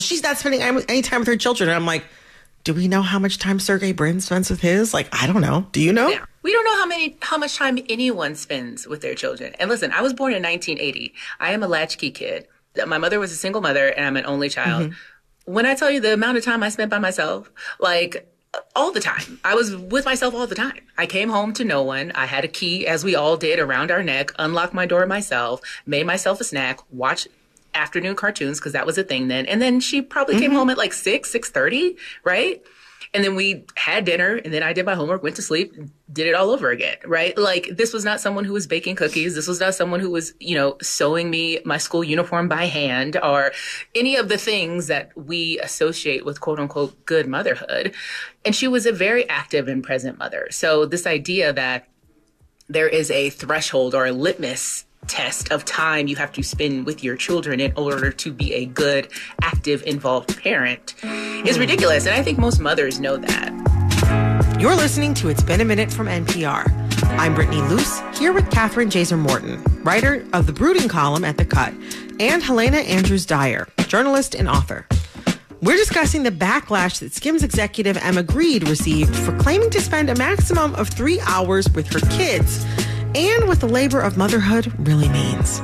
she's not spending any time with her children. And I'm like, do we know how much time Sergey Brin spends with his? Like, I don't know. Do you know? Yeah. We don't know how much time anyone spends with their children. And listen, I was born in 1980. I am a latchkey kid. My mother was a single mother, and I'm an only child. Mm-hmm. When I tell you the amount of time I spent by myself, like, all the time. I was with myself all the time. I came home to no one. I had a key, as we all did, around our neck, unlocked my door myself, made myself a snack, watched afternoon cartoons, because that was a thing then. And then she probably came home at like 6:30, right? And then we had dinner, and then I did my homework, went to sleep, did it all over again, right? Like, this was not someone who was baking cookies. This was not someone who was, sewing me my school uniform by hand, or any of the things that we associate with quote unquote good motherhood. And she was a very active and present mother. So this idea that there is a threshold or a litmus test of time you have to spend with your children in order to be a good, active, involved parent is ridiculous. And I think most mothers know that. You're listening to It's Been a Minute from NPR. I'm Brittany Luce, here with Catherine Jaser Morton, writer of the Brooding column at The Cut, and Helena Andrews Dyer, journalist and author. We're discussing the backlash that Skims executive Emma Grede received for claiming to spend a maximum of 3 hours with her kids, and what the labor of motherhood really means.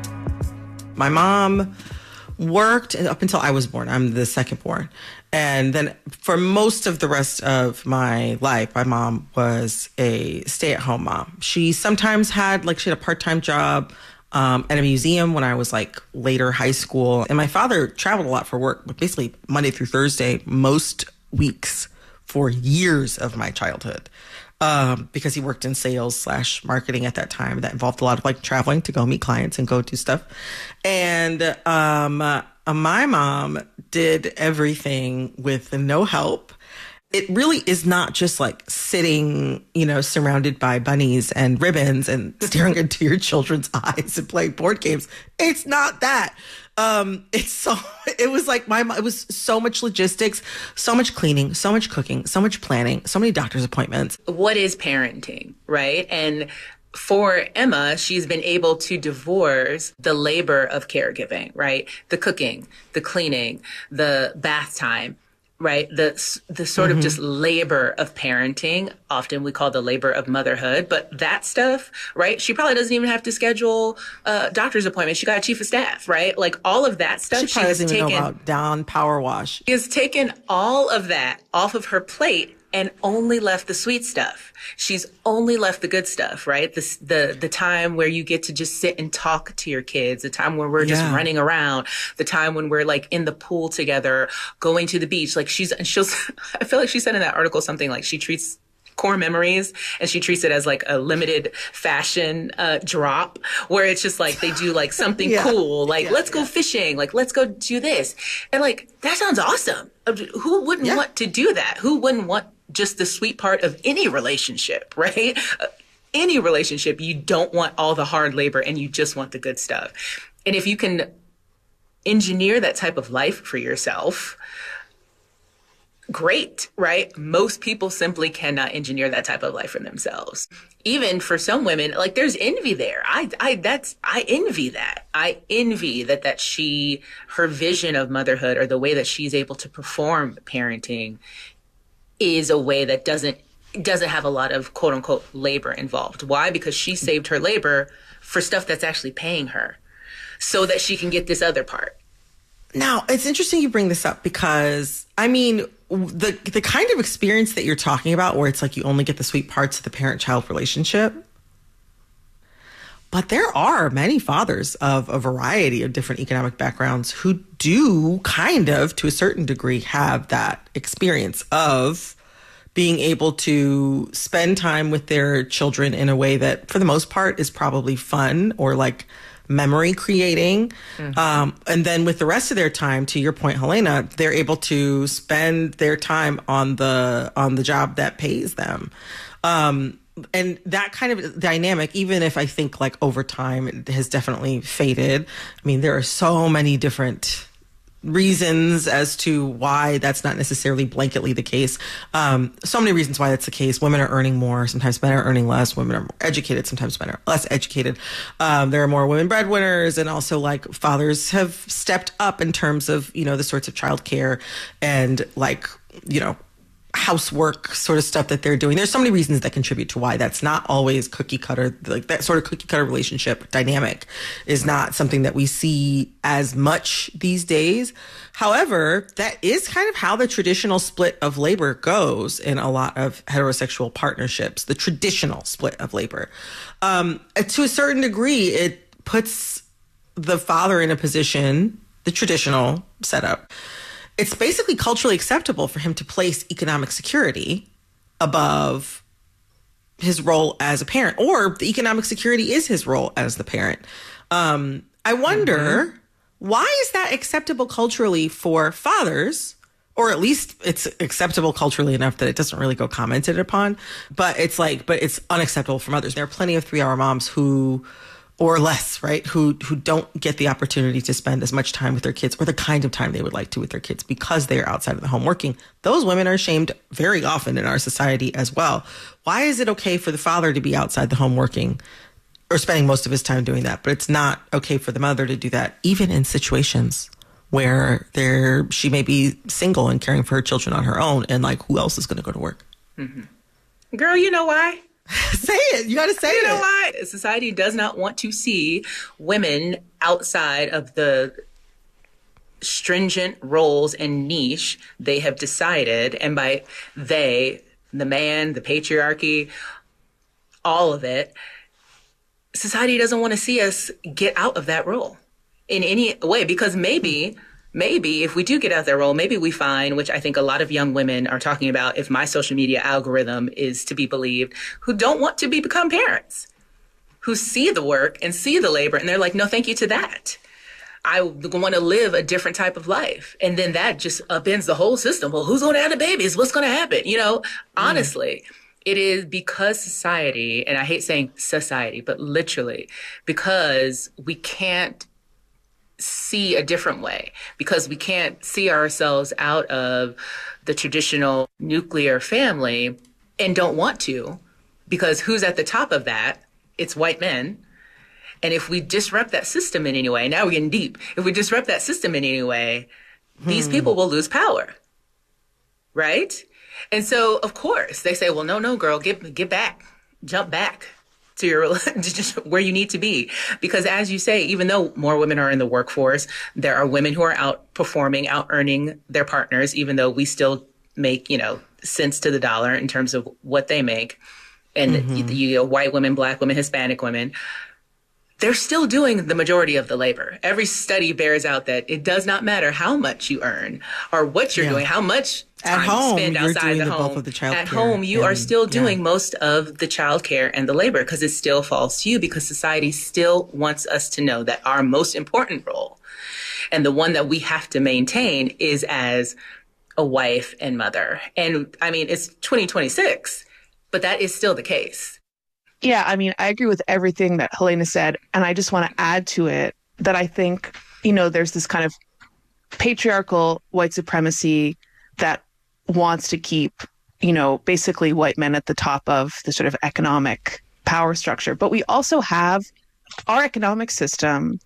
My mom worked up until I was born. I'm the second born. And then for most of the rest of my life, my mom was a stay-at-home mom. She sometimes had she had a part-time job at a museum when I was later high school. And my father traveled a lot for work, but basically Monday through Thursday, most weeks for years of my childhood. Because he worked in sales / marketing at that time. That involved a lot of traveling to go meet clients and go do stuff. And my mom did everything with no help. It really is not just sitting, surrounded by bunnies and ribbons and staring into your children's eyes and playing board games. It's not that. It was so much logistics, so much cleaning, so much cooking, so much planning, so many doctor's appointments. What is parenting, right? And for Emma, she's been able to divorce the labor of caregiving, right? The cooking, the cleaning, the bath time, right? The sort of just labor of parenting. Often we call the labor of motherhood, but that stuff, right? She probably doesn't even have to schedule doctor's appointments. She got a chief of staff, right? All of that stuff. She probably doesn't even know about Dawn Power Wash. She has taken all of that off of her plate and only left the sweet stuff. She's only left the good stuff, right? The time where you get to just sit and talk to your kids, the time where we're just running around, the time when we're in the pool together, going to the beach. I feel like she said in that article something she treats core memories and she treats it as a limited fashion drop where it's just they do something cool, let's go fishing, let's go do this. And that sounds awesome. Who wouldn't want to do that? Who wouldn't want just the sweet part of any relationship, right? Any relationship, you don't want all the hard labor and you just want the good stuff. And if you can engineer that type of life for yourself, great, right? Most people simply cannot engineer that type of life for themselves. Even for some women, there's envy there. I envy that. I envy that her vision of motherhood or the way that she's able to perform parenting is a way that doesn't have a lot of quote unquote labor involved. Why? Because she saved her labor for stuff that's actually paying her so that she can get this other part. Now, it's interesting you bring this up because, the kind of experience that you're talking about where it's you only get the sweet parts of the parent-child relationship, but there are many fathers of a variety of different economic backgrounds who do kind of, to a certain degree, have that experience of being able to spend time with their children in a way that, for the most part, is probably fun or memory creating. And then with the rest of their time, to your point, Helena, they're able to spend their time on the job that pays them. And that kind of dynamic, even if I think over time it has definitely faded. There are so many different reasons as to why that's not necessarily blanketly the case. So many reasons why that's the case. Women are earning more. Sometimes men are earning less. Women are more educated. Sometimes men are less educated. There are more women breadwinners, and also like fathers have stepped up in terms of, you know, the sorts of childcare and like, you know, housework sort of stuff that they're doing. There's so many reasons that contribute to why that's not always cookie cutter. Like that sort of cookie cutter relationship dynamic is not something that we see as much these days. However, that is kind of how the traditional split of labor goes in a lot of heterosexual partnerships, the traditional split of labor. To a certain degree, it puts the father in a position, the traditional setup. It's basically culturally acceptable for him to place economic security above his role as a parent, or the economic security is his role as the parent. I wonder, why is that acceptable culturally for fathers? Or at least it's acceptable culturally enough that it doesn't really go commented upon. But it's unacceptable from others. There are plenty of 3-hour moms who, or less, right, who don't get the opportunity to spend as much time with their kids or the kind of time they would like to with their kids because they are outside of the home working. Those women are shamed very often in our society as well. Why is it okay for the father to be outside the home working or spending most of his time doing that, but it's not okay for the mother to do that, even in situations where she may be single and caring for her children on her own, and like, who else is going to go to work? Mm-hmm. Girl, you know why? Say it. You got to say it. You know why? Society does not want to see women outside of the stringent roles and niche they have decided. And by they, the man, the patriarchy, all of it, society doesn't want to see us get out of that role in any way, because maybe if we do get out that role, maybe we find, which I think a lot of young women are talking about, if my social media algorithm is to be believed, who don't want to become parents, who see the work and see the labor, and they're like, no, thank you to that. I want to live a different type of life. And then that just upends the whole system. Well, who's going to have the babies? What's going to happen? You know, honestly, it is because society, and I hate saying society, but literally because we can't see a different way, because we can't see ourselves out of the traditional nuclear family and don't want to, because who's at the top of that? It's white men. And if we disrupt that system in any way, now we're getting deep. If we disrupt that system in any way, these people will lose power. Right? And so, of course, they say, well, no, girl, get back, jump back to your where you need to be. Because as you say, even though more women are in the workforce, there are women who are outperforming, out earning their partners, even though we still make, cents to the dollar in terms of what they make. And white women, black women, Hispanic women, they're still doing the majority of the labor. Every study bears out that it does not matter how much you earn or what you're doing, how much time you spend outside the home. At home, you are still doing most of the child care and the labor, because it still falls to you, because society still wants us to know that our most important role, and the one that we have to maintain, is as a wife and mother. And I mean, it's 2026, but that is still the case. Yeah, I mean, I agree with everything that Helena said. And I just want to add to it that I think, there's this kind of patriarchal white supremacy that wants to keep, basically white men at the top of the sort of economic power structure. But we also have our economic system,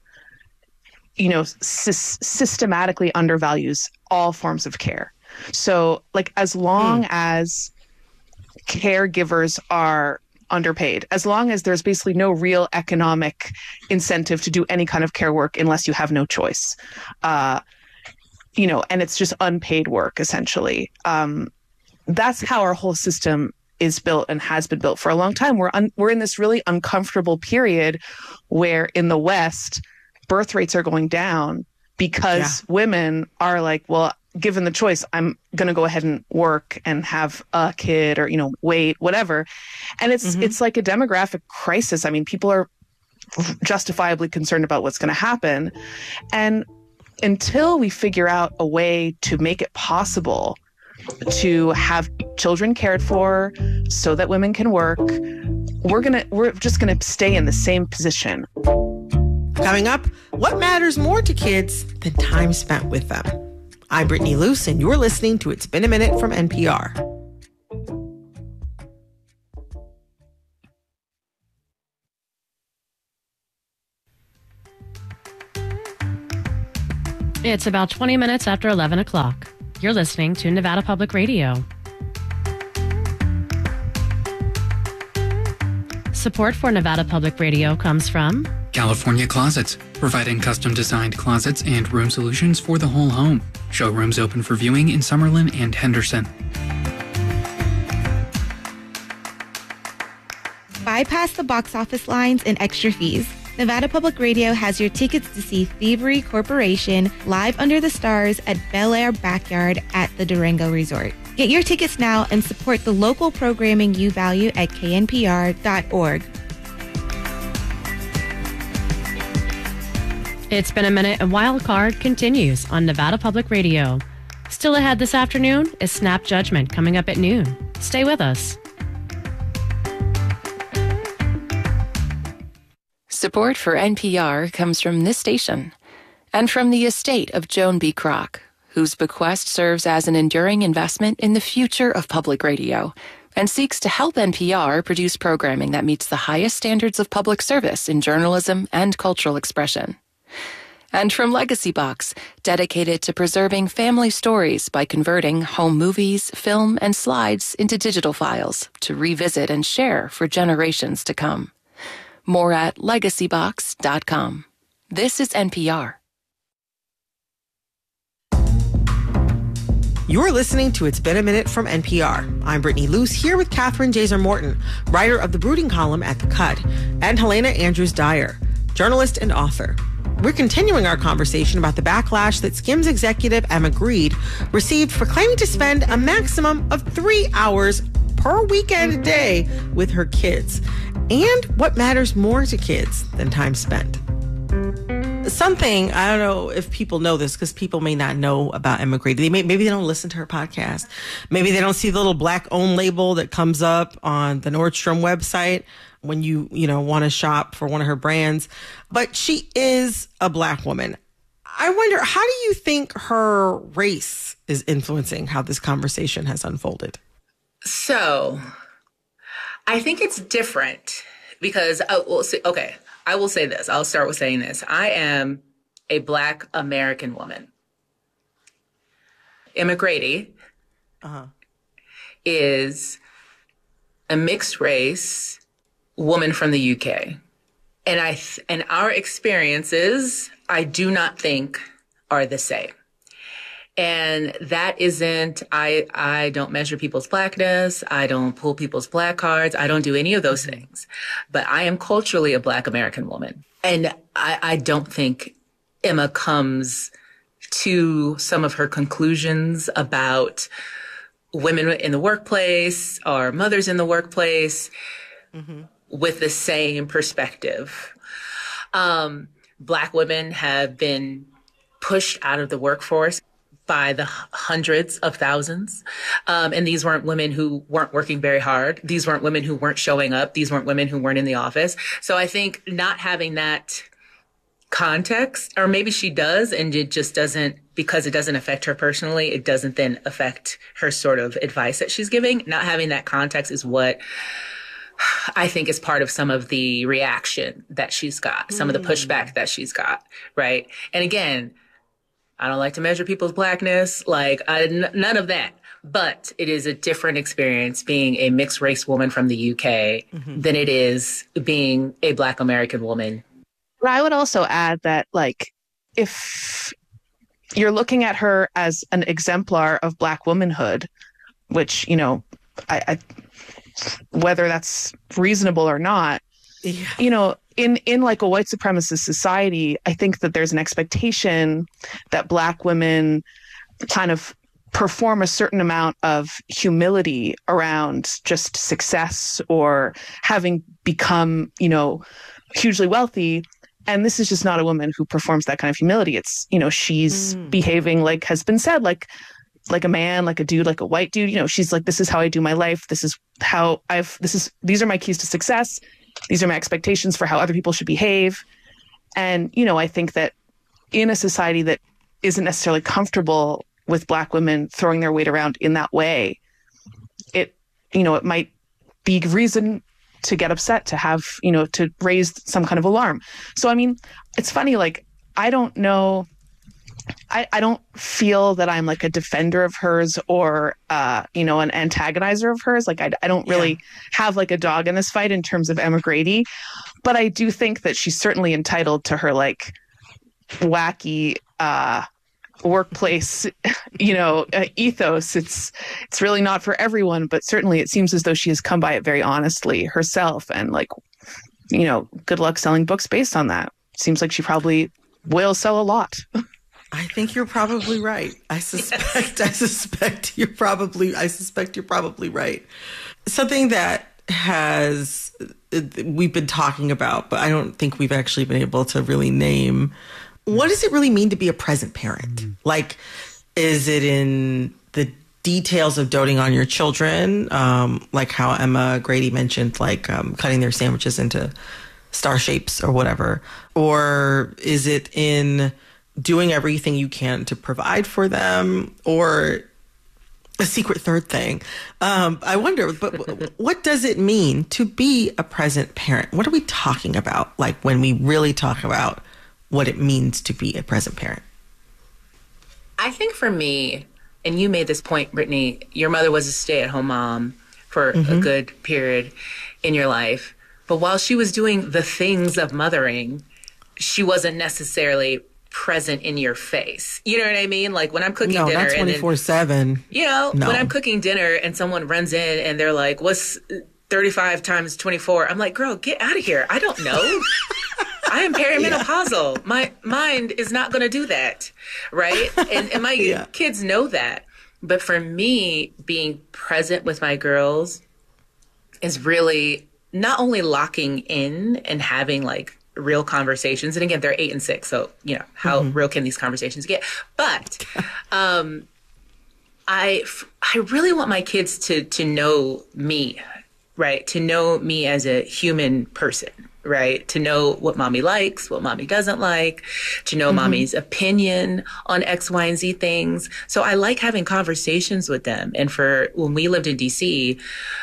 systematically undervalues all forms of care. So like, as long as caregivers are underpaid, as long as there's basically no real economic incentive to do any kind of care work unless you have no choice, and it's just unpaid work, essentially. That's how our whole system is built and has been built for a long time. We're in this really uncomfortable period where in the West, birth rates are going down because women are like, well, given the choice, I'm going to go ahead and work and have a kid or, wait, whatever. And it's like a demographic crisis. I mean, people are justifiably concerned about what's going to happen. And until we figure out a way to make it possible to have children cared for so that women can work, we're just going to stay in the same position. Coming up, what matters more to kids than time spent with them? I'm Brittany Luce, and you're listening to It's Been a Minute from NPR. It's about 20 minutes after 11 o'clock. You're listening to Nevada Public Radio. Support for Nevada Public Radio comes from California Closets, providing custom-designed closets and room solutions for the whole home. Showrooms open for viewing in Summerlin and Henderson. Bypass the box office lines and extra fees. Nevada Public Radio has your tickets to see Thievery Corporation live under the stars at Bel Air Backyard at the Durango Resort. Get your tickets now and support the local programming you value at knpr.org. It's Been a Minute, and Wild Card continues on Nevada Public Radio. Still ahead this afternoon is Snap Judgment coming up at noon. Stay with us. Support for NPR comes from this station and from the estate of Joan B. Kroc, whose bequest serves as an enduring investment in the future of public radio and seeks to help NPR produce programming that meets the highest standards of public service in journalism and cultural expression. And from Legacy Box, dedicated to preserving family stories by converting home movies, film, and slides into digital files to revisit and share for generations to come. More at legacybox.com. This is NPR. You're listening to It's Been a Minute from NPR. I'm Brittany Luce, here with Catherine Jaser Morton, writer of the Brooding column at The Cut, and Helena Andrews Dyer, journalist and author. We're continuing our conversation about the backlash that Skims executive Emma Grede received for claiming to spend a maximum of 3 hours per weekend a day with her kids, and what matters more to kids than time spent. Something, I don't know if people know this because people may not know about Emma Grede. Maybe they don't listen to her podcast. Maybe they don't see the little Black-owned label that comes up on the Nordstrom website when you want to shop for one of her brands. But she is a Black woman. I wonder, how do you think her race is influencing how this conversation has unfolded? So, I think it's different because, I will say this. I'll start with saying this. I am a Black American woman. Emma Grede is a mixed race woman from the UK. And our experiences, I do not think are the same. And that isn't, I don't measure people's Blackness. I don't pull people's Black cards. I don't do any of those things. But I am culturally a Black American woman. And I don't think Emma comes to some of her conclusions about women in the workplace or mothers in the workplace with the same perspective. Black women have been pushed out of the workforce by the hundreds of thousands. And these weren't women who weren't working very hard. These weren't women who weren't showing up. These weren't women who weren't in the office. So I think not having that context, or maybe she does, and it just doesn't, because it doesn't affect her personally, it doesn't then affect her sort of advice that she's giving. Not having that context is what I think is part of some of the reaction that she's got, some of the pushback that she's got, right? And again, I don't like to measure people's Blackness, none of that. But it is a different experience being a mixed race woman from the UK than it is being a Black American woman. But I would also add that, if you're looking at her as an exemplar of Black womanhood, which, I whether that's reasonable or not, in like a white supremacist society, I think that there's an expectation that Black women kind of perform a certain amount of humility around just success or having become, hugely wealthy. And this is just not a woman who performs that kind of humility. It's, she's behaving like has been said, like a man, like a dude, like a white dude. She's like, this is how I do my life. This is how these are my keys to success. These are my expectations for how other people should behave. And, you know, I think that in a society that isn't necessarily comfortable with Black women throwing their weight around in that way, it might be reason to get upset, to have, to raise some kind of alarm. So, I mean, it's funny, like, I don't know. I don't feel that I'm like a defender of hers or, an antagonizer of hers. Like, I don't really have like a dog in this fight in terms of Emma Grady, but I do think that she's certainly entitled to her like wacky, workplace, ethos. It's really not for everyone, but certainly it seems as though she has come by it very honestly herself. And like, good luck selling books based on that. Seems like she probably will sell a lot. I think you're probably right. I suspect you're probably right. Something that we've been talking about, but I don't think we've actually been able to really name. What does it really mean to be a present parent? Like, is it in the details of doting on your children? Like how Emma Grady mentioned, like cutting their sandwiches into star shapes or whatever. Or is it in doing everything you can to provide for them, or a secret third thing? I wonder, but what does it mean to be a present parent? What are we talking about? Like when we really talk about what it means to be a present parent? I think for me, and you made this point, Brittany, your mother was a stay-at-home mom for a good period in your life. But while she was doing the things of mothering, she wasn't necessarily present in your face. You know what I mean? Like when I'm cooking dinner. Not 24/7. When I'm cooking dinner and someone runs in and they're like, what's 35 times 24? I'm like, girl, get out of here. I don't know. I am perimenopausal. Yeah. My mind is not going to do that. Right. And my kids know that. But for me, being present with my girls is really not only locking in and having like real conversations. And again, they're 8 and 6. So, how real can these conversations get? But I really want my kids to know me, right? To know me as a human person, right? To know what mommy likes, what mommy doesn't like, to know mommy's opinion on X, Y, and Z things. So I like having conversations with them. And when we lived in DC,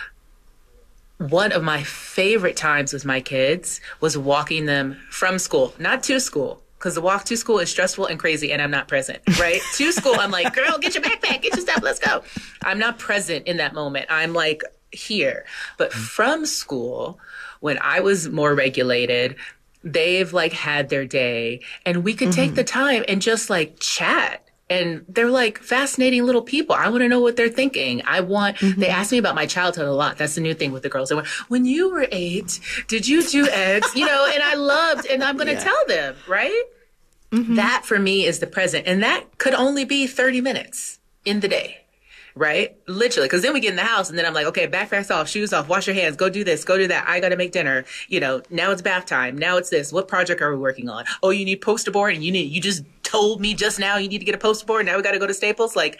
one of my favorite times with my kids was walking them from school, not to school, because the walk to school is stressful and crazy and I'm not present, right? To school, I'm like, girl, get your backpack, get your stuff, let's go. I'm not present in that moment. I'm like here. But from school, when I was more regulated, they've like had their day and we could take the time and just like chat. And they're like fascinating little people. I want to know what they're thinking. They ask me about my childhood a lot. That's the new thing with the girls. They went, when you were 8, did you do X? And I loved, and I'm going to tell them, right? That for me is the present. And that could only be 30 minutes in the day, right? Literally. Because then we get in the house and then I'm like, okay, backpacks off, shoes off, wash your hands, go do this, go do that. I got to make dinner. Now it's bath time. Now it's this. What project are we working on? Oh, you need poster board and you just told me just now you need to get a poster board. Now we got to go to Staples. Like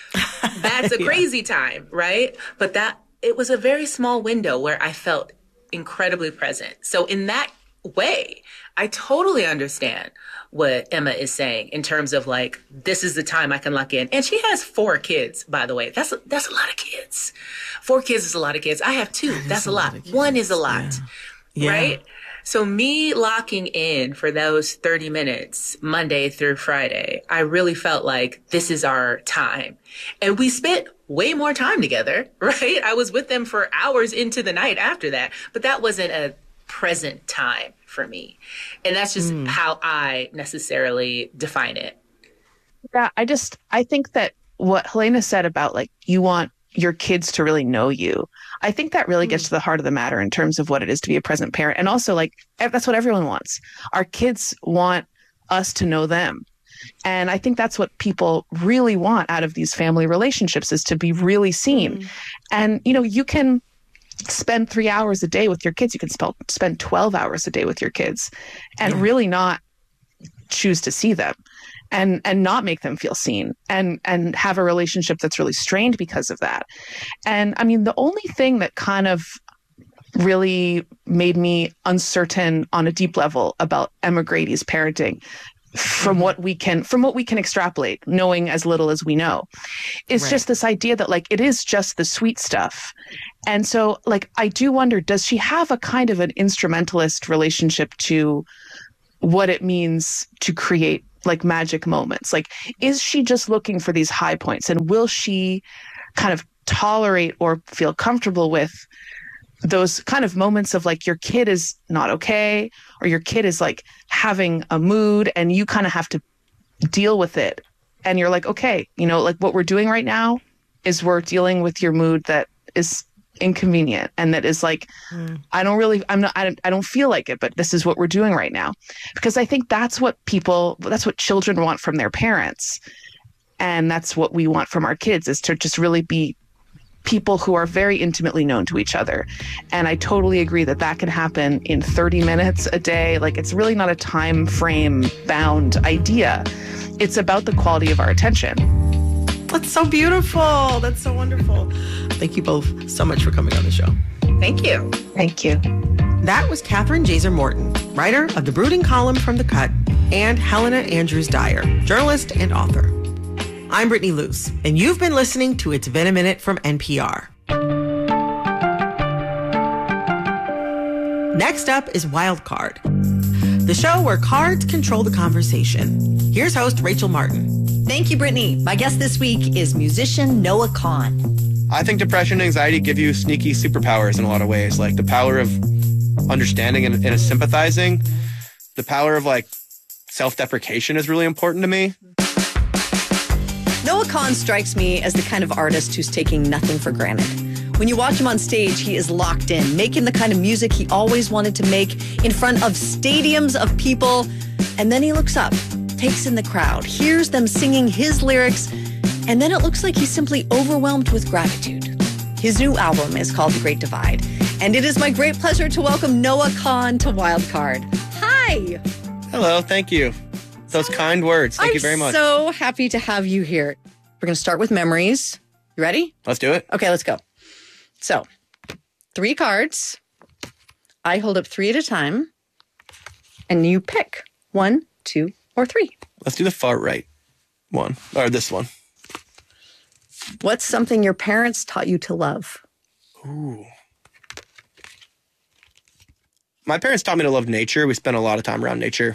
that's a crazy time, right? But it was a very small window where I felt incredibly present. So in that way, I totally understand what Emma is saying in terms of like, this is the time I can lock in. And she has 4 kids, by the way. That's a lot of kids. 4 kids is a lot of kids. I have 2. That's a lot. 1 is a lot, right? So me locking in for those 30 minutes, Monday through Friday, I really felt like this is our time. And we spent way more time together, right? I was with them for hours into the night after that, but that wasn't a present time for me. And that's just how I necessarily define it. Yeah, I think that what Helena said about like, you want your kids to really know you. I think that really gets to the heart of the matter in terms of what it is to be a present parent. And also like, that's what everyone wants. Our kids want us to know them. And I think that's what people really want out of these family relationships, is to be really seen. And, you can spend 3 hours a day with your kids. You can spend 12 hours a day with your kids and really not choose to see them. And not make them feel seen and have a relationship that's really strained because of that. And I mean, the only thing that kind of really made me uncertain on a deep level about Emma Grady's parenting from what we can extrapolate, knowing as little as we know. It's just this idea that like it is just the sweet stuff. And so like I do wonder, does she have a kind of an instrumentalist relationship to what it means to create like magic moments? Like, is she just looking for these high points, and will she kind of tolerate or feel comfortable with those kind of moments of like your kid is not okay, or your kid is like having a mood and you kind of have to deal with it, and you're like, okay, you know, like what we're doing right now is we're dealing with your mood that is inconvenient and that is like, I don't feel like it, but this is what we're doing right now. Because I think that's what children want from their parents, and that's what we want from our kids, is to just really be people who are very intimately known to each other. And I totally agree that can happen in 30 minutes a day. Like, it's really not a time frame bound idea. It's about the quality of our attention. That's so beautiful. That's so wonderful. Thank you both so much for coming on the show. Thank you. Thank you. That was Catherine Jaser Morton, writer of the Brooding column from The Cut, and Helena Andrews Dyer, journalist and author. I'm Brittany Luce, and you've been listening to It's Been a Minute from NPR. Next up is Wild Card, the show where cards control the conversation. Here's host Rachel Martin. Thank you, Brittany. My guest this week is musician Noah Kahan. I think depression and anxiety give you sneaky superpowers in a lot of ways, like the power of understanding and sympathizing. The power of like self-deprecation is really important to me. Noah Kahan strikes me as the kind of artist who's taking nothing for granted. When you watch him on stage, he is locked in, making the kind of music he always wanted to make in front of stadiums of people. And then he looks up, takes in the crowd, hears them singing his lyrics, and then it looks like he's simply overwhelmed with gratitude. His new album is called The Great Divide, and it is my great pleasure to welcome Noah Kahan to Wildcard. Hi! Hello, thank you. Those kind words. Thank you very much. I'm so happy to have you here. We're going to start with memories. You ready? Let's do it. Okay, let's go. So, 3 cards. I hold up 3 at a time, and you pick 1, 2, or 3. Let's do the far right one, or this one. What's something your parents taught you to love? Ooh. My parents taught me to love nature. We spent a lot of time around nature.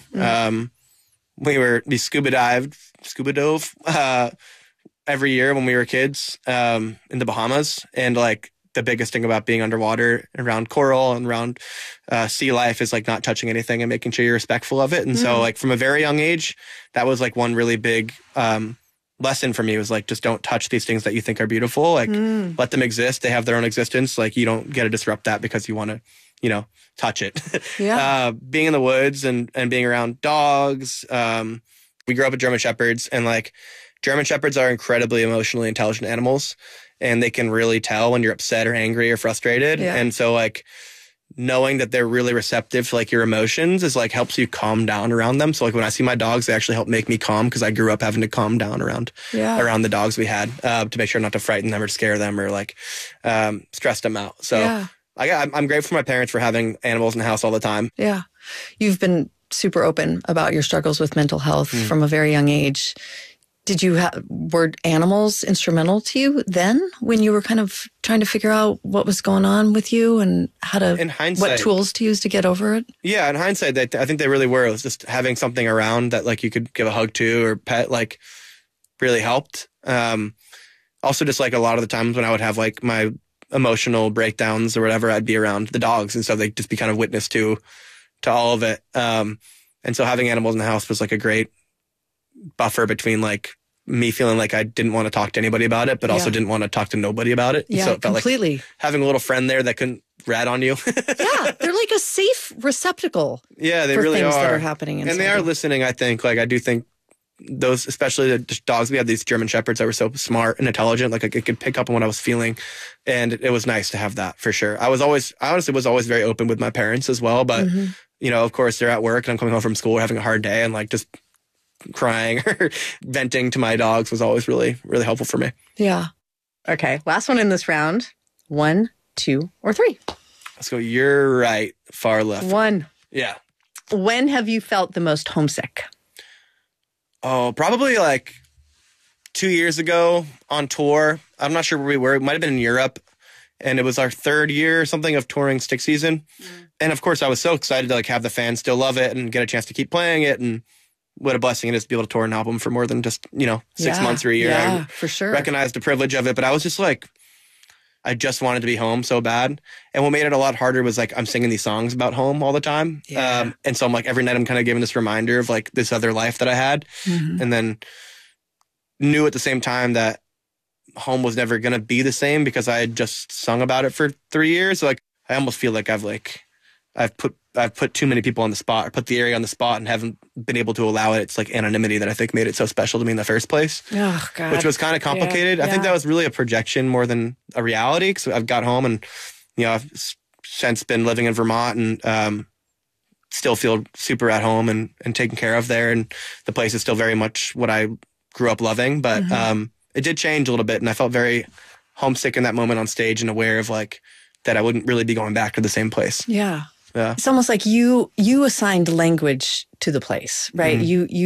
We scuba dove every year when we were kids in the Bahamas. And like the biggest thing about being underwater around coral and around sea life is like not touching anything and making sure you're respectful of it. And so like from a very young age, that was like one really big lesson for me, was like, just don't touch these things that you think are beautiful. Like let them exist. They have their own existence. Like you don't get to disrupt that because you want to, you know, touch it. Yeah. Being in the woods and being around dogs. We grew up with German Shepherds, and like German Shepherds are incredibly emotionally intelligent animals, and they can really tell when you're upset or angry or frustrated. Yeah. And so like knowing that they're really receptive to like your emotions is like helps you calm down around them. So like when I see my dogs, they actually help make me calm, because I grew up having to calm down around the dogs we had to make sure not to frighten them or scare them or like stress them out. So I'm grateful for my parents for having animals in the house all the time. Yeah. You've been super open about your struggles with mental health from a very young age. Were animals instrumental to you then, when you were kind of trying to figure out what was going on with you and what tools to use to get over it? Yeah, in hindsight, I think they really were. It was just having something around that like you could give a hug to or pet, like really helped. Also just like a lot of the times when I would have like my emotional breakdowns or whatever, I'd be around the dogs. And so they'd just be kind of witness to all of it. And so having animals in the house was like a great buffer between like me feeling like I didn't want to talk to anybody about it, but also didn't want to talk to nobody about it. Yeah, so it felt completely. Like having a little friend there that couldn't rat on you. Yeah, they're like a safe receptacle. Yeah, they for really things are. That are happening inside. And they are listening, I think. Like I do think those, especially the dogs, we had these German Shepherds that were so smart and intelligent. Like it could pick up on what I was feeling, and it was nice to have that for sure. I honestly was always very open with my parents as well, but you know, of course, they're at work and I'm coming home from school having a hard day, and like just crying or venting to my dogs was always really, really helpful for me. Yeah. Okay. Last one in this round. 1, 2, or 3. Let's go. You're right. Far left. 1. Yeah. When have you felt the most homesick? Oh, probably like 2 years ago on tour. I'm not sure where we were. It might have been in Europe. And it was our 3rd year or something of touring Stick Season. And of course, I was so excited to like have the fans still love it and get a chance to keep playing it. And what a blessing it is to be able to tour an album for more than just, 6 months or a year. Yeah, for sure. I recognized the privilege of it, but I was just like, I just wanted to be home so bad. And what made it a lot harder was like, I'm singing these songs about home all the time. Yeah. And so I'm like, every night I'm kind of giving this reminder of like this other life that I had. And then knew at the same time that home was never going to be the same because I had just sung about it for 3 years. So like, I almost feel like I've put too many people on the spot or put the area on the spot and haven't been able to allow it. It's like anonymity that I think made it so special to me in the first place. Oh, God. Which was kind of complicated. I think that was really a projection more than a reality because I've got home and, I've since been living in Vermont and still feel super at home and taken care of there. And the place is still very much what I grew up loving. But it did change a little bit. And I felt very homesick in that moment on stage and aware of like that I wouldn't really be going back to the same place. Yeah. Yeah. It's almost like you assigned language to the place, right?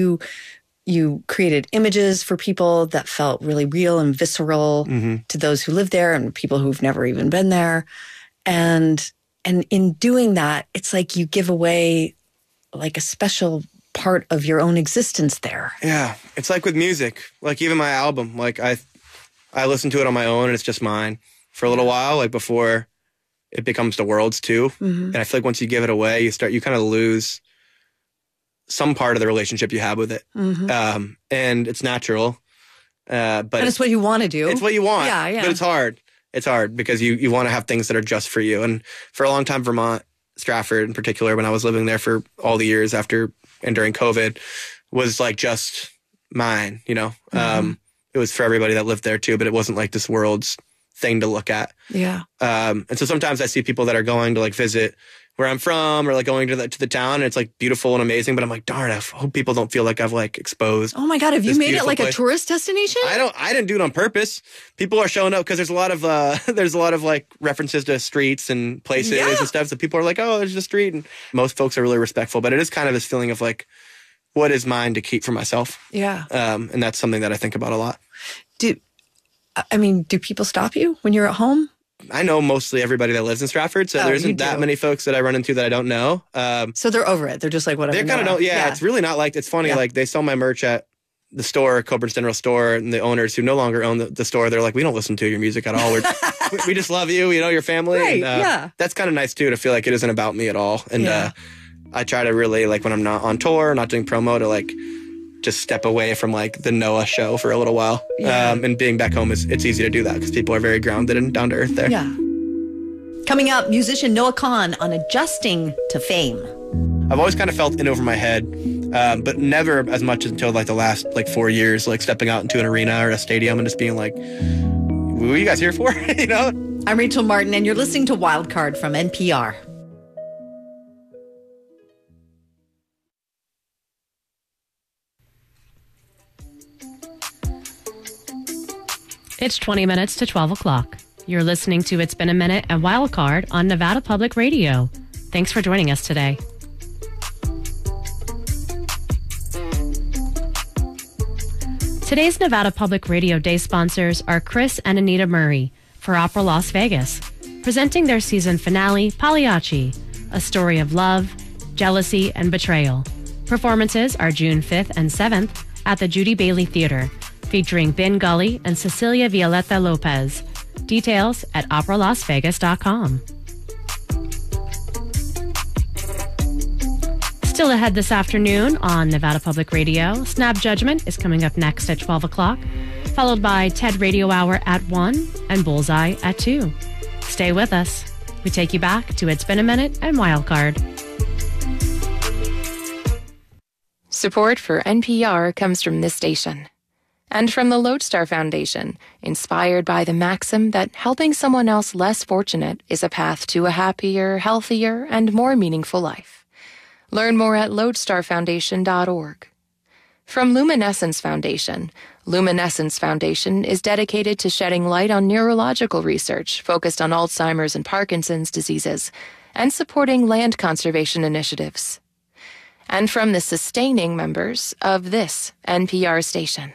You created images for people that felt really real and visceral to those who live there and people who've never even been there. And in doing that, it's like you give away like a special part of your own existence there. Yeah. It's like with music, like even my album, like I listen to it on my own and it's just mine for a little while, like before it becomes the world's too. And I feel like once you give it away, you kind of lose some part of the relationship you have with it. And it's natural. But it's what you want to do. It's what you want. Yeah. But it's hard. It's hard because you want to have things that are just for you. And for a long time, Vermont, Stratford in particular, when I was living there for all the years after and during COVID, was like just mine, It was for everybody that lived there too, but it wasn't like this world's thing to look at. Yeah. And so sometimes I see people that are going to like visit where I'm from or like going to the town and it's like beautiful and amazing, but I'm like, darn, I hope people don't feel like I've like exposed. Oh my God, have you made it like place. A tourist destination? I didn't do it on purpose. People are showing up because there's a lot of like references to streets and places and stuff. So people are like, oh, there's a street. And most folks are really respectful, but it is kind of this feeling of like, what is mine to keep for myself? Yeah. And that's something that I think about a lot. Do people stop you when you're at home? I know mostly everybody that lives in Stratford, so there isn't that many folks that I run into that I don't know. So they're over it. They're just like, whatever. They kind of don't. Yeah, it's really not like, it's funny. Like they sell my merch at the store, Coburn's General Store, and the owners who no longer own the store, they're like, we don't listen to your music at all. We just love you, your family. Right, and, that's kind of nice too, to feel like it isn't about me at all. And I try to really, like when I'm not on tour, not doing promo, to like just step away from like the Noah show for a little while. And being back home it's easy to do that because people are very grounded and down to earth there. Yeah. Coming up, musician Noah Kahan on adjusting to fame. I've always kind of felt in over my head, but never as much until like the last like 4 years, like stepping out into an arena or a stadium and just being like, what are you guys here for? I'm Rachel Martin and you're listening to Wildcard from NPR. It's 20 minutes to 12 o'clock. You're listening to It's Been a Minute and Wildcard on Nevada Public Radio. Thanks for joining us today. Today's Nevada Public Radio Day sponsors are Chris and Anita Murray for Opera Las Vegas, presenting their season finale, Pagliacci, a story of love, jealousy, and betrayal. Performances are June 5th and 7th at the Judy Bailey Theater, featuring Ben Gully and Cecilia Violeta Lopez. Details at operalasvegas.com. Still ahead this afternoon on Nevada Public Radio, Snap Judgment is coming up next at 12 o'clock, followed by TED Radio Hour at 1 and Bullseye at 2. Stay with us. We take you back to It's Been a Minute and Wildcard. Support for NPR comes from this station. And from the Lodestar Foundation, inspired by the maxim that helping someone else less fortunate is a path to a happier, healthier, and more meaningful life. Learn more at lodestarfoundation.org. From Luminescence Foundation, Luminescence Foundation is dedicated to shedding light on neurological research focused on Alzheimer's and Parkinson's diseases and supporting land conservation initiatives. And from the sustaining members of this NPR station.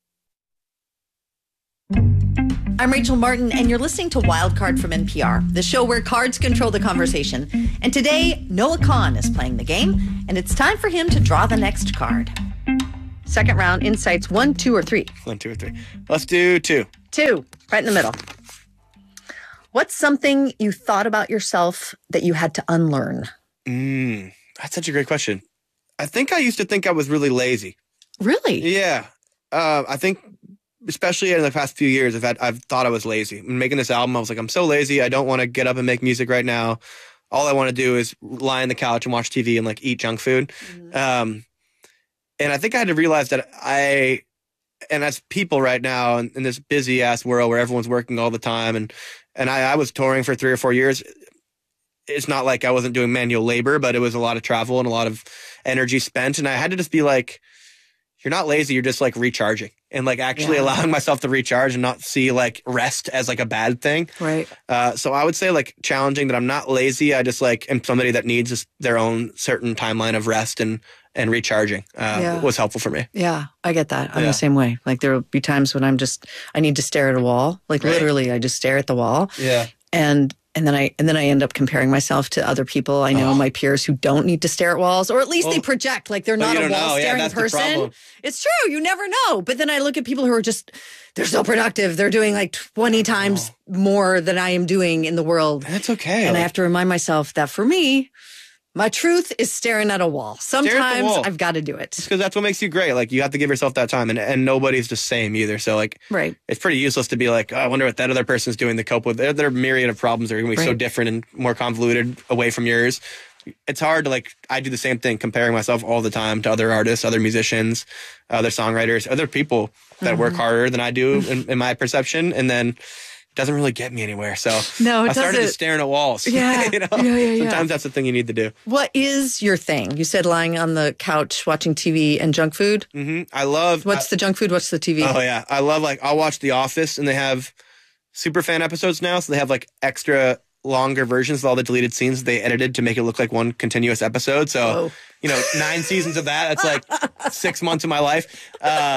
I'm Rachel Martin, and you're listening to Wildcard from NPR, the show where cards control the conversation. And today, Noah Kahan is playing the game, and it's time for him to draw the next card. Second round, insights 1, 2, or 3. 1, 2, or 3. Let's do 2. 2, right in the middle. What's something you thought about yourself that you had to unlearn? That's such a great question. I think I used to think I was really lazy. Really? Yeah. I think, especially in the past few years, I've thought I was lazy. Making this album, I was like, I'm so lazy. I don't want to get up and make music right now. All I want to do is lie on the couch and watch TV and like eat junk food. Mm-hmm. And I think I had to realize that and as people right now in this busy ass world where everyone's working all the time, and I was touring for 3 or 4 years. It's not like I wasn't doing manual labor, but it was a lot of travel and a lot of energy spent. And I had to just be like, you're not lazy, you're just like recharging and like actually allowing myself to recharge and not see like rest as like a bad thing. Right. So I would say like challenging that I'm not lazy. I just like am somebody that needs just their own certain timeline of rest and recharging was helpful for me. Yeah, I get that. I'm the same way. Like there will be times when I need to stare at a wall. Like literally I just stare at the wall. Yeah. And then I end up comparing myself to other people I know, my peers who don't need to stare at walls, or at least they project like they're not a wall staring person. It's true. You never know. But then I look at people who are they're so productive. They're doing like 20 times more than I am doing in the world. That's okay. And I have to remind myself that for me, my truth is staring at a wall. Sometimes I've got to do it. Because that's what makes you great. Like, you have to give yourself that time. And nobody's the same either. So, like, it's pretty useless to be like, oh, I wonder what that other person's doing to cope with. Their myriad of problems are going to be so different and more convoluted away from yours. It's hard to, like, I do the same thing, comparing myself all the time to other artists, other musicians, other songwriters, other people that work harder than I do in my perception. And then doesn't really get me anywhere. So I started just staring at walls. Yeah. You know? Sometimes that's the thing you need to do. What is your thing? You said lying on the couch watching TV and junk food. Mm-hmm. I love. What's the junk food? What's the TV? Oh yeah, I love, like, I'll watch The Office, and they have super fan episodes now, so they have like extra longer versions of all the deleted scenes they edited to make it look like one continuous episode. So 9 seasons of that. That's like 6 months of my life.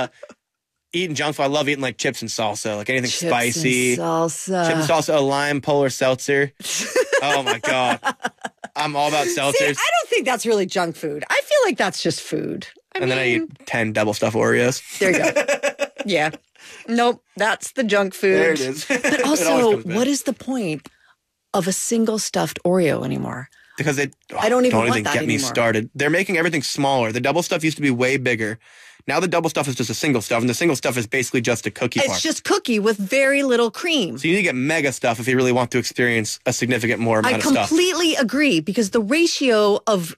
Eating junk food. I love eating like chips and salsa, like anything spicy. Chips and salsa, a lime polar seltzer. Oh my God. I'm all about seltzers. See, I don't think that's really junk food. I feel like that's just food. Then I eat 10 double stuffed Oreos. There you go. Yeah. Nope. That's the junk food. There it is. But also, what is the point of a single stuffed Oreo anymore? Because I don't even want that get me anymore. started. They're making everything smaller. The double stuff used to be way bigger. Now the double stuff is just a single stuff, and the single stuff is basically just a cookie part. It's just cookie with very little cream. So you need to get mega stuff if you really want to experience a significant more amount of stuff. I completely agree, because the ratio of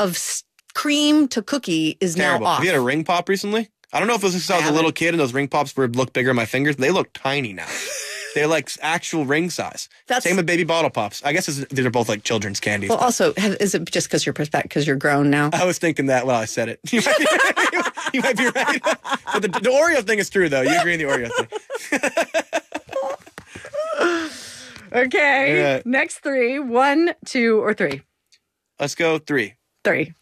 cream to cookie is terrible. now off. Have you had a ring pop recently? I don't know if it was because I was a little kid and those ring pops look bigger on my fingers. They look tiny now. They're like actual ring size. Same with baby bottle pops. I guess these are both like children's candies. Well, also, is it just because you're grown now? I was thinking that while I said it. You might be right. But the Oreo thing is true, though. You agree on the Oreo thing. Okay. Next 3. 1, 2, or 3. Let's go 3. 3.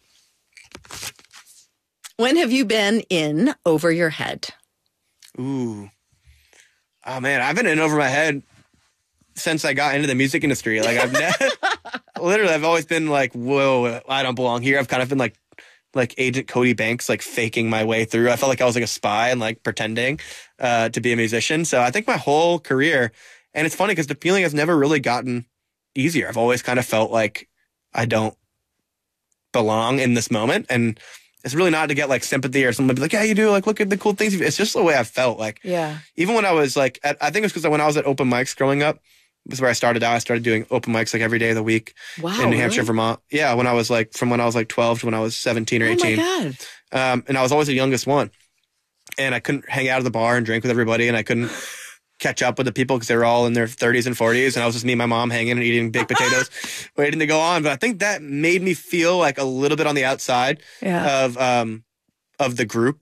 When have you been in over your head? Ooh. Oh, man. I've been in over my head since I got into the music industry. Like, I've always been like, whoa, I don't belong here. I've kind of been like Agent Cody Banks, like faking my way through. I felt like I was like a spy and like pretending to be a musician. So I think my whole career, and it's funny because the feeling has never really gotten easier. I've always kind of felt like I don't belong in this moment. And it's really not to get like sympathy or someone be like, yeah, you do. Like, look at the cool things. It's just the way I felt. Like, even when I was like, I think it's because when I was at open mics growing up, this is where I started out. I started doing open mics like every day of the week in New Hampshire, Vermont. Yeah, when I was like 12 to when I was 17 or 18. Oh my God. And I was always the youngest one. And I couldn't hang out at the bar and drink with everybody. And I couldn't catch up with the people because they were all in their 30s and 40s. And I was just me and my mom hanging and eating baked potatoes, waiting to go on. But I think that made me feel like a little bit on the outside of the group.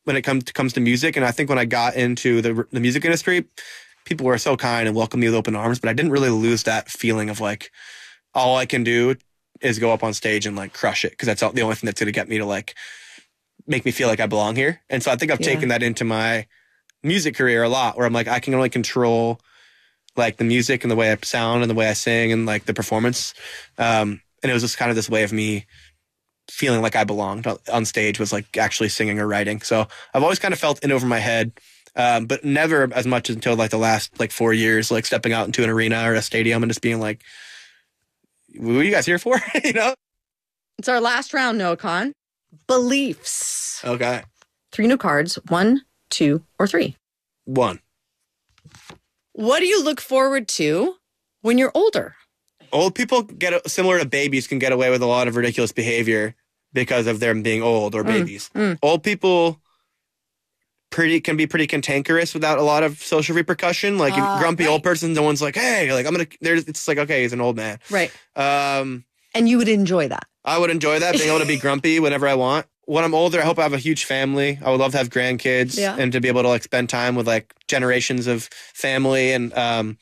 when it comes to music. And I think when I got into the music industry, people were so kind and welcomed me with open arms, but I didn't really lose that feeling of like, all I can do is go up on stage and like crush it, because that's the only thing that's going to get me to like make me feel like I belong here. And so I think I've taken that into my music career a lot, where I'm like, I can only control like the music and the way I sound and the way I sing and like the performance. And it was just kind of this way of me feeling like I belonged on stage, was like actually singing or writing. So I've always kind of felt in over my head, but never as much until like the last like 4 years, like stepping out into an arena or a stadium and just being like, what are you guys here for? You know? It's our last round, Noah Kahan. Beliefs. Okay. 3 new cards. 1, 2, or 3. 1. What do you look forward to when you're older? Old people similar to babies, can get away with a lot of ridiculous behavior because of them being old or babies. Old people can be pretty cantankerous without a lot of social repercussion. Like a grumpy old person, no one's like, hey, like it's like, okay, he's an old man. Right. And you would enjoy that. I would enjoy that, being able to be grumpy whenever I want. When I'm older, I hope I have a huge family. I would love to have grandkids and to be able to like spend time with like generations of family and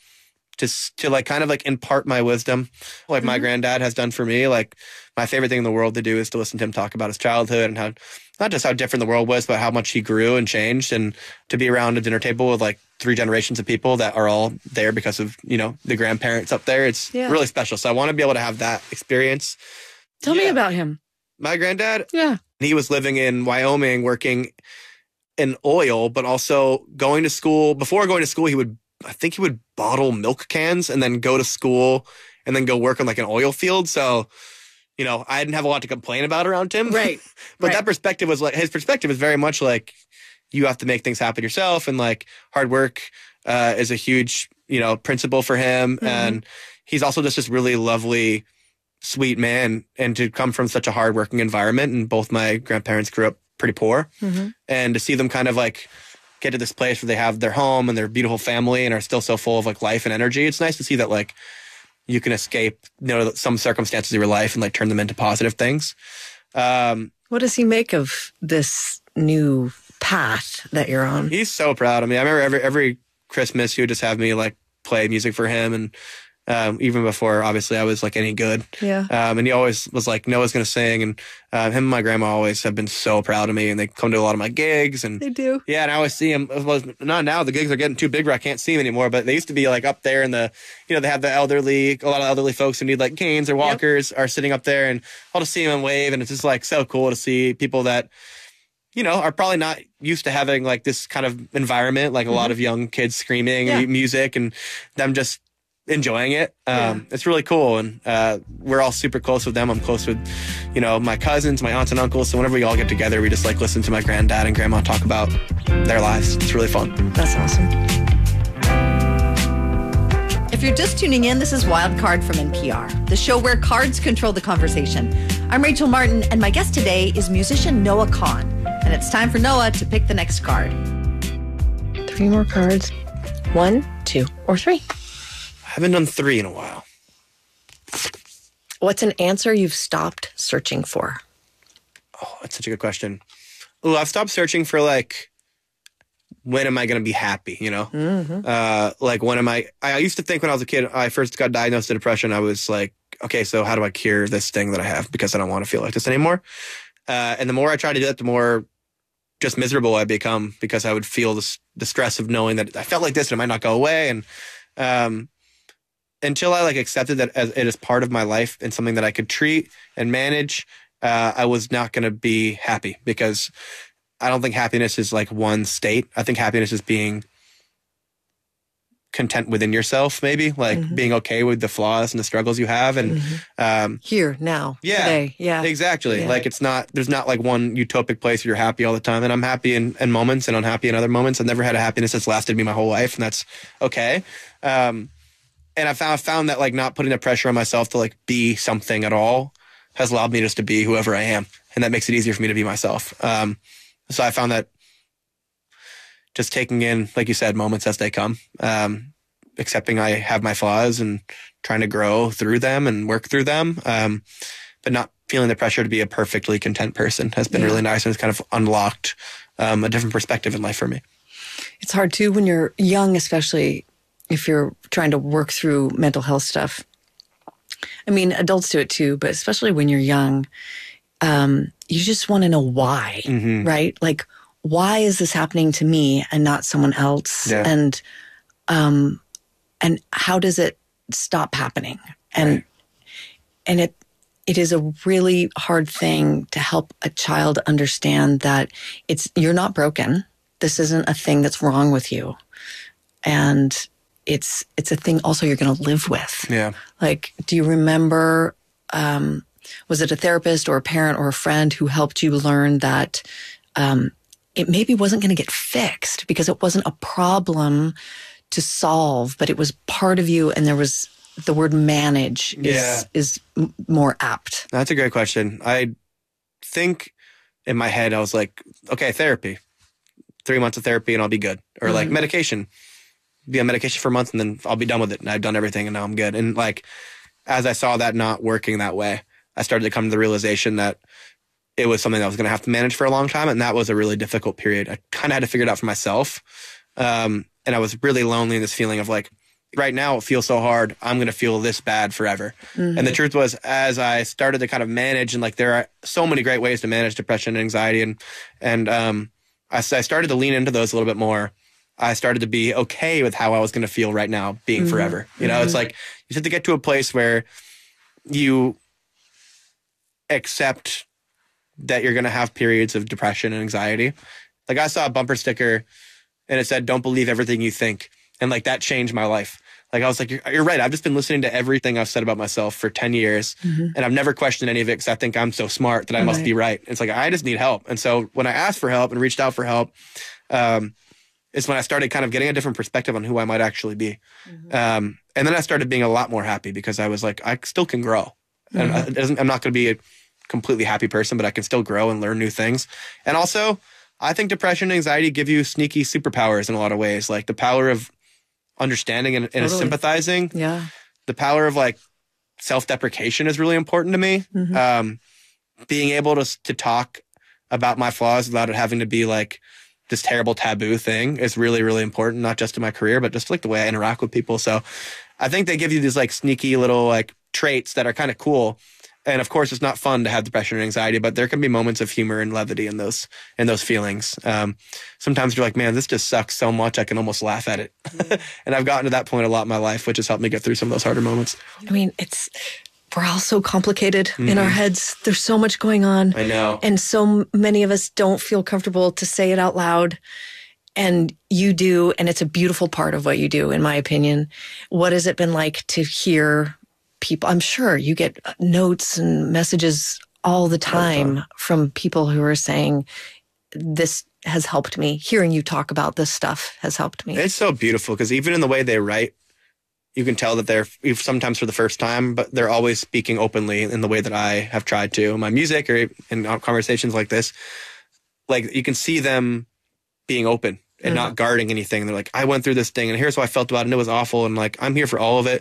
to like kind of like impart my wisdom like my granddad has done for me. Like my favorite thing in the world to do is to listen to him talk about his childhood and how, not just how different the world was, but how much he grew and changed, and to be around a dinner table with like 3 generations of people that are all there because of, you know, the grandparents up there. It's really special. So I want to be able to have that experience. Tell me about him. My granddad? Yeah. He was living in Wyoming, working in oil, but also going to school. Before going to school, I think he would bottle milk cans and then go to school and then go work on like an oil field. So, you know, I didn't have a lot to complain about around him. Right. But that perspective was like, his perspective is very much like, you have to make things happen yourself. And like hard work is a huge, you know, principle for him. And he's also just this really lovely, sweet man, and to come from such a hardworking environment. And both my grandparents grew up pretty poor, and to see them kind of like get to this place where they have their home and their beautiful family and are still so full of like life and energy. It's nice to see that like you can escape, you know, some circumstances of your life and like turn them into positive things. What does he make of this new path that you're on? He's so proud of me. I remember every Christmas he would just have me like play music for him, and even before, obviously, I was like any good. Yeah. And he always was like, Noah's going to sing. And him and my grandma always have been so proud of me. And they come to a lot of my gigs. And they do. Yeah. And I always see him. Well, not now. The gigs are getting too big where I can't see him anymore. But they used to be like up there in the, you know, they have the elderly, a lot of elderly folks who need like canes or walkers are sitting up there. And I'll just see him and wave. And it's just like so cool to see people that, you know, are probably not used to having like this kind of environment, like a lot of young kids screaming music and them just enjoying it. It's really cool. And we're all super close with them. I'm close with, you know, my cousins, my aunts and uncles. So whenever we all get together, we just like listen to my granddad and grandma talk about their lives. It's really fun. That's awesome. If you're just tuning in, this is Wild Card from NPR, the show where cards control the conversation. I'm Rachel Martin, and my guest today is musician Noah Kahan. And it's time for Noah to pick the next card. 3 more cards. 1, 2, or 3. I haven't done 3 in a while. What's an answer you've stopped searching for? Oh, that's such a good question. Oh, I've stopped searching for like, when am I going to be happy? You know, like when am I used to think when I was a kid, I first got diagnosed with depression. I was like, okay, so how do I cure this thing that I have? Because I don't want to feel like this anymore. And the more I try to do that, the more just miserable I become, because I would feel the stress of knowing that I felt like this and it might not go away. And, until I like accepted that as it is part of my life and something that I could treat and manage, I was not going to be happy, because I don't think happiness is like one state. I think happiness is being content within yourself, maybe like being okay with the flaws and the struggles you have. And here, now, today. Yeah, exactly. Yeah. Like there's not like one utopic place where you're happy all the time. And I'm happy in moments and unhappy in other moments. I've never had a happiness that's lasted me my whole life, and that's okay. And I found that like not putting the pressure on myself to like be something at all has allowed me just to be whoever I am. And that makes it easier for me to be myself. So I found that just taking in, like you said, moments as they come, accepting I have my flaws and trying to grow through them and work through them, but not feeling the pressure to be a perfectly content person has been really nice, and it's kind of unlocked a different perspective in life for me. It's hard too when you're young, especially if you're trying to work through mental health stuff. I mean, adults do it too, but especially when you're young, you just want to know why, right? Like, why is this happening to me and not someone else? Yeah. And how does it stop happening? And it is a really hard thing to help a child understand that you're not broken. This isn't a thing that's wrong with you. And it's a thing also you're going to live with. Yeah. Like, do you remember, was it a therapist or a parent or a friend who helped you learn that it maybe wasn't going to get fixed because it wasn't a problem to solve, but it was part of you, and there was the word manage is more apt? That's a great question. I think in my head, I was like, okay, therapy, 3 months of therapy and I'll be good. Or like medication, be on medication for a month and then I'll be done with it. And I've done everything and now I'm good. And like, as I saw that not working that way, I started to come to the realization that it was something that I was going to have to manage for a long time. And that was a really difficult period. I kind of had to figure it out for myself. And I was really lonely in this feeling of like, right now it feels so hard. I'm going to feel this bad forever. And the truth was, as I started to kind of manage, and like there are so many great ways to manage depression and anxiety. And I started to lean into those a little bit more. I started to be okay with how I was going to feel right now being forever. You know, it's like you have to get to a place where you accept that you're going to have periods of depression and anxiety. Like I saw a bumper sticker and it said, "Don't believe everything you think." And like that changed my life. Like I was like, you're right. I've just been listening to everything I've said about myself for 10 years. And I've never questioned any of it because I think I'm so smart that I must be right. It's like, I just need help. And so when I asked for help and reached out for help, is when I started kind of getting a different perspective on who I might actually be. And then I started being a lot more happy because I was like, I still can grow. And I'm not going to be a completely happy person, but I can still grow and learn new things. And also, I think depression and anxiety give you sneaky superpowers in a lot of ways, like the power of understanding and sympathizing. Yeah. The power of like self-deprecation is really important to me. Being able to talk about my flaws without it having to be like this terrible taboo thing is really, really important, not just in my career, but just like the way I interact with people. So I think they give you these like sneaky little like traits that are kind of cool. And of course, it's not fun to have depression or anxiety, but there can be moments of humor and levity in those feelings. Sometimes you're like, man, this just sucks so much, I can almost laugh at it. And I've gotten to that point a lot in my life, which has helped me get through some of those harder moments. I mean, we're all so complicated in our heads. There's so much going on. I know. And so many of us don't feel comfortable to say it out loud. And you do, and it's a beautiful part of what you do, in my opinion. What has it been like to hear people? I'm sure you get notes and messages all the time from people who are saying, this has helped me. Hearing you talk about this stuff has helped me. It's so beautiful because even in the way they write, you can tell that they're sometimes for the first time, but they're always speaking openly in the way that I have tried to in my music or in conversations like this. Like you can see them being open and not guarding anything. They're like, I went through this thing and here's how I felt about it and it was awful. And like, I'm here for all of it.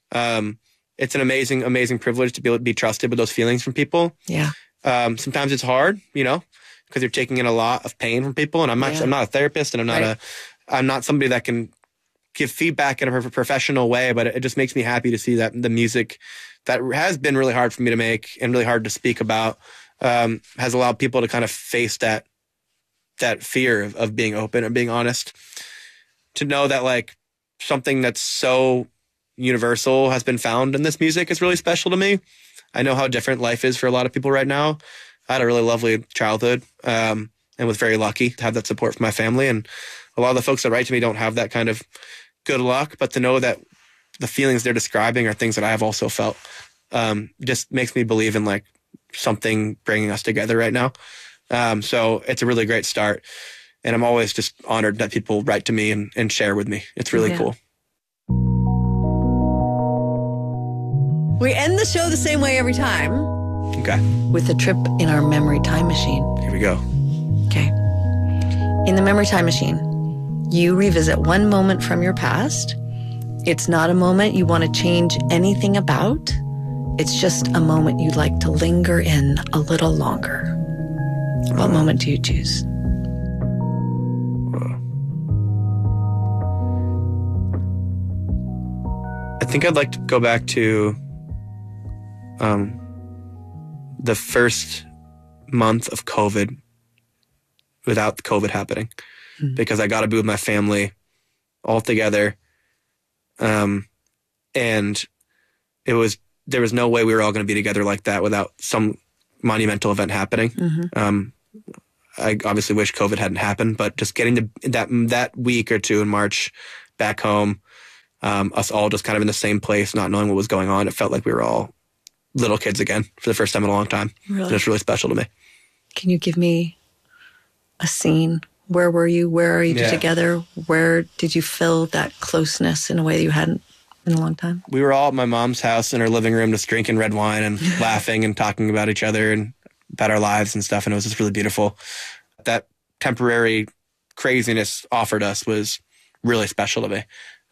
It's an amazing, amazing privilege to be able to be trusted with those feelings from people. Yeah. Sometimes it's hard, you know, because you're taking in a lot of pain from people. And I'm not a therapist and I'm not somebody that can give feedback in a professional way, but it just makes me happy to see that the music that has been really hard for me to make and really hard to speak about has allowed people to kind of face that fear of being open or being honest, to know that like something that's so universal has been found in this music is really special to me. I know how different life is for a lot of people right now. I had a really lovely childhood and was very lucky to have that support from my family. And a lot of the folks that write to me don't have that kind of good luck, but to know that the feelings they're describing are things that I have also felt just makes me believe in like something bringing us together right now. So it's a really great start. And I'm always just honored that people write to me and share with me. It's really cool. We end the show the same way every time. Okay. With a trip in our memory time machine. Here we go. Okay. In the memory time machine, you revisit one moment from your past. It's not a moment you want to change anything about. It's just a moment you'd like to linger in a little longer. What moment do you choose? I think I'd like to go back to the first month of COVID without COVID happening, because I got to be with my family all together. And there was no way we were all going to be together like that without some monumental event happening. I obviously wish COVID hadn't happened, but just getting to that week or two in March back home, us all just kind of in the same place, not knowing what was going on. It felt like we were all little kids again for the first time in a long time. Really? And it's really special to me. Can you give me a scene? Where were you? Where are you together? Where did you feel that closeness in a way that you hadn't in a long time? We were all at my mom's house in her living room just drinking red wine and laughing and talking about each other and about our lives and stuff. And it was just really beautiful. That temporary craziness offered us was really special to me.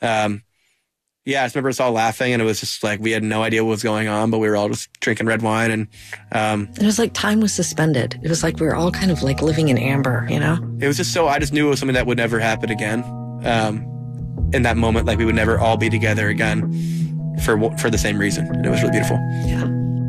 I just remember us all laughing, and it was just like we had no idea what was going on, but we were all just drinking red wine. And it was like time was suspended. It was like we were all kind of like living in amber, you know? It was just I just knew it was something that would never happen again. In that moment, like we would never all be together again for the same reason. And it was really beautiful. Yeah.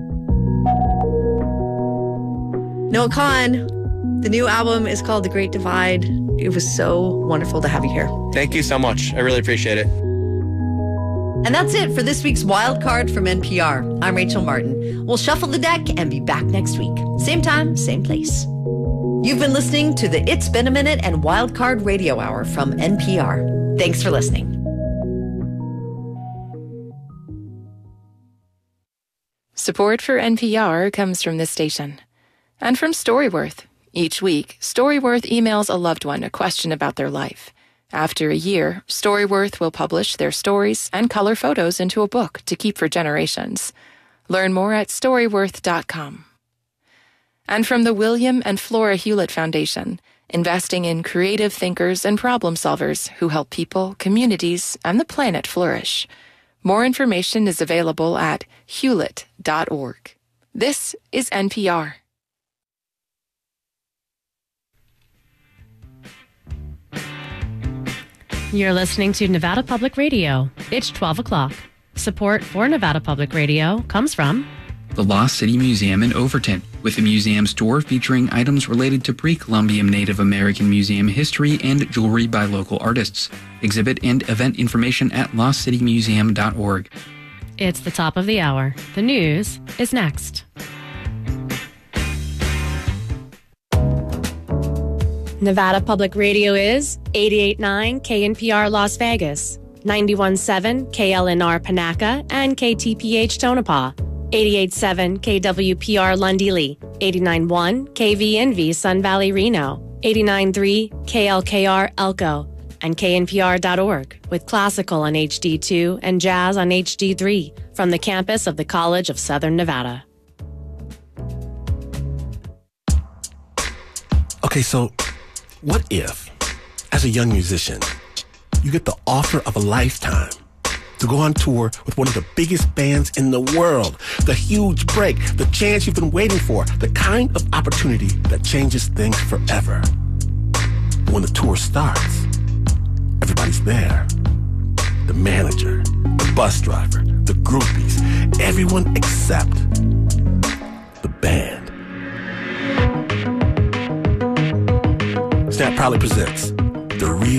Noah Kahan, the new album is called The Great Divide. It was so wonderful to have you here. Thank you so much. I really appreciate it. And that's it for this week's Wild Card from NPR. I'm Rachel Martin. We'll shuffle the deck and be back next week. Same time, same place. You've been listening to the It's Been a Minute and Wild Card Radio Hour from NPR. Thanks for listening. Support for NPR comes from this station. And from Storyworth. Each week, Storyworth emails a loved one a question about their life. After a year, Storyworth will publish their stories and color photos into a book to keep for generations. Learn more at Storyworth.com. And from the William and Flora Hewlett Foundation, investing in creative thinkers and problem solvers who help people, communities, and the planet flourish. More information is available at hewlett.org. This is NPR. You're listening to Nevada Public Radio. It's 12 o'clock. Support for Nevada Public Radio comes from the Lost City Museum in Overton, with a museum store featuring items related to pre-Columbian Native American museum history and jewelry by local artists. Exhibit and event information at lostcitymuseum.org. It's the top of the hour. The news is next. Nevada Public Radio is 88.9 KNPR Las Vegas, 91.7 KLNR Panaca and KTPH Tonopah, 88.7 KWPR Lundy Lee, 89.1 KVNV Sun Valley Reno, 89.3 KLKR Elko, and KNPR.org with classical on HD2 and jazz on HD3 from the campus of the College of Southern Nevada. Okay, so what if, as a young musician, you get the offer of a lifetime to go on tour with one of the biggest bands in the world, the huge break, the chance you've been waiting for, the kind of opportunity that changes things forever. When the tour starts, everybody's there. The manager, the bus driver, the groupies, everyone except the band. Snap proudly presents The Real